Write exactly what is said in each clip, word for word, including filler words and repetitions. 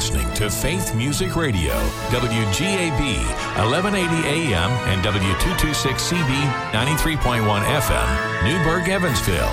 listening to Faith Music Radio, W G A B, eleven eighty A M and W two twenty-six C B, ninety-three point one F M, Newburgh, Evansville.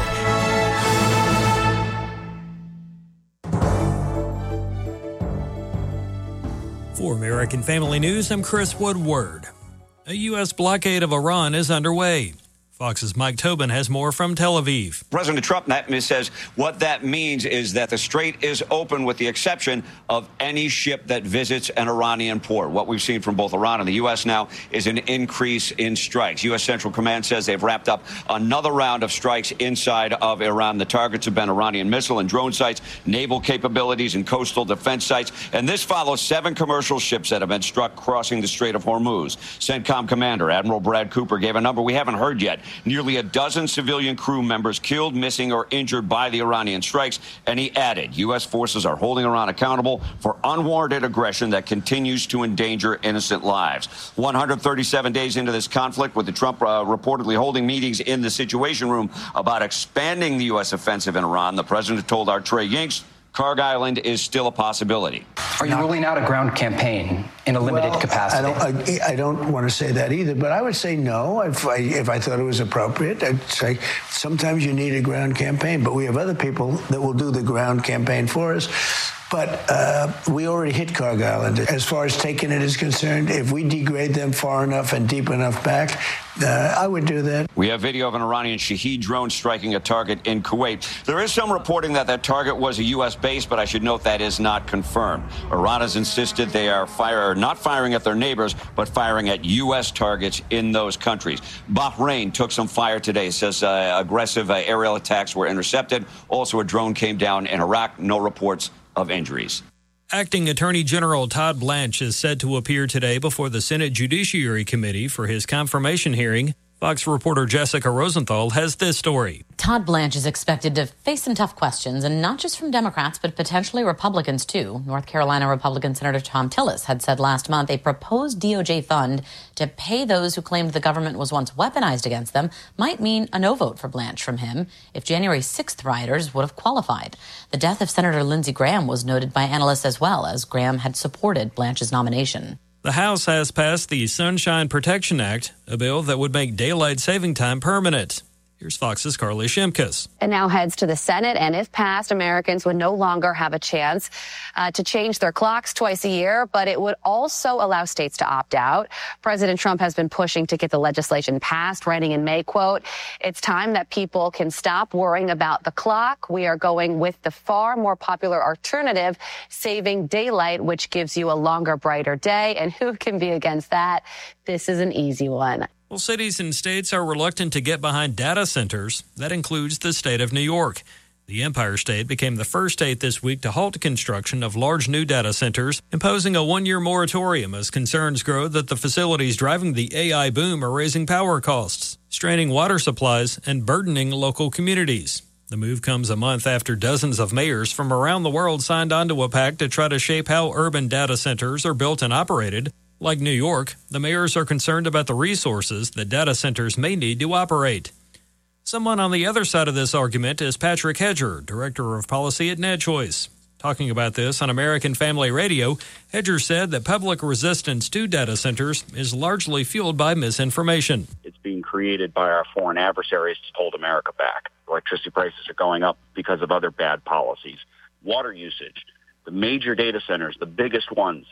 For American Family News, I'm Chris Woodward. A U S blockade of Iran is underway. Fox's Mike Tobin has more from Tel Aviv. President Trump says what that means is that the strait is open with the exception of any ship that visits an Iranian port. What we've seen from both Iran and the U S now is an increase in strikes. U S Central Command says they've wrapped up another round of strikes inside of Iran. The targets have been Iranian missile and drone sites, naval capabilities, and coastal defense sites. And this follows seven commercial ships that have been struck crossing the Strait of Hormuz. CENTCOM Commander Admiral Brad Cooper gave a number we haven't heard yet. Nearly a dozen civilian crew members killed, missing, or injured by the Iranian strikes. And he added, U S forces are holding Iran accountable for unwarranted aggression that continues to endanger innocent lives. one hundred thirty-seven days into this conflict, with the Trump uh, reportedly holding meetings in the Situation Room about expanding the U S offensive in Iran, the president told our Trey Yinks Kharg Island is still a possibility. Are you ruling out a ground campaign in a limited well, capacity? I don't, I, I don't want to say that either, but I would say no if I, if I thought it was appropriate. I'd say sometimes you need a ground campaign, but we have other people that will do the ground campaign for us. But uh, we already hit Kharg Island. As far as taking it is concerned, if we degrade them far enough and deep enough back, uh, I would do that. We have video of an Iranian Shahed drone striking a target in Kuwait. There is some reporting that that target was a U S base, but I should note that is not confirmed. Iran has insisted they are fire, not firing at their neighbors, but firing at U S targets in those countries. Bahrain took some fire today. It says uh, aggressive uh, aerial attacks were intercepted. Also, a drone came down in Iraq. No reports of injuries. Acting Attorney General Todd Blanche is said to appear today before the Senate Judiciary Committee for his confirmation hearing. Fox reporter Jessica Rosenthal has this story. Todd Blanche is expected to face some tough questions, and not just from Democrats, but potentially Republicans, too. North Carolina Republican Senator Tom Tillis had said last month a proposed D O J fund to pay those who claimed the government was once weaponized against them might mean a no vote for Blanche from him if January sixth rioters would have qualified. The death of Senator Lindsey Graham was noted by analysts as well, as Graham had supported Blanche's nomination. The House has passed the Sunshine Protection Act, a bill that would make daylight saving time permanent. Here's Fox's Carly Shimkus. It now heads to the Senate, and if passed, Americans would no longer have a chance uh, to change their clocks twice a year, but it would also allow states to opt out. President Trump has been pushing to get the legislation passed, writing in May, quote, "It's time that people can stop worrying about the clock. We are going with the far more popular alternative, saving daylight, which gives you a longer, brighter day." And who can be against that? This is an easy one. Well, cities and states are reluctant to get behind data centers. That includes the state of New York. The Empire State became the first state this week to halt construction of large new data centers, imposing a one-year moratorium as concerns grow that the facilities driving the A I boom are raising power costs, straining water supplies, and burdening local communities. The move comes a month after dozens of mayors from around the world signed onto a pact to try to shape how urban data centers are built and operated. Like New York, the mayors are concerned about the resources that data centers may need to operate. Someone on the other side of this argument is Patrick Hedger, Director of Policy at NetChoice. Talking about this on American Family Radio, Hedger said that public resistance to data centers is largely fueled by misinformation. It's being created by our foreign adversaries to hold America back. Electricity prices are going up because of other bad policies. Water usage, the major data centers, the biggest ones,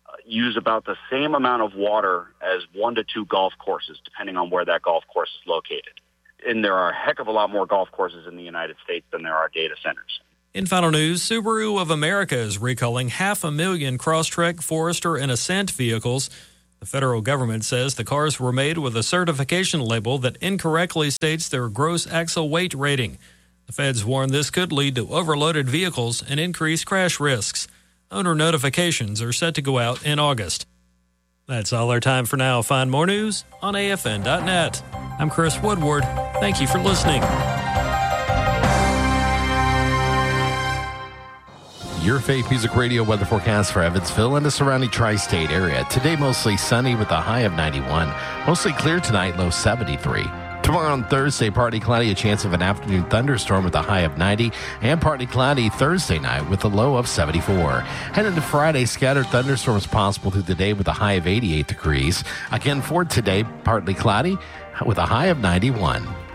use about the same amount of water as one to two golf courses, depending on where that golf course is located. And there are a heck of a lot more golf courses in the United States than there are data centers. In final news, Subaru of America is recalling half a million Crosstrek, Forester, and Ascent vehicles. The federal government says the cars were made with a certification label that incorrectly states their gross axle weight rating. The feds warn this could lead to overloaded vehicles and increased crash risks. Owner notifications are set to go out in August. That's all our time for now. Find more news on A F N dot net. I'm Chris Woodward. Thank you for listening. Your Faith Music Radio weather forecast for Evansville and the surrounding tri-state area. Today, mostly sunny with a high of ninety-one. Mostly clear tonight, low seventy-three. Tomorrow on Thursday, partly cloudy, a chance of an afternoon thunderstorm with a high of ninety, and partly cloudy Thursday night with a low of seventy-four. Heading to Friday, scattered thunderstorms possible through the day with a high of eighty-eight degrees. Again for today, partly cloudy with a high of ninety-one.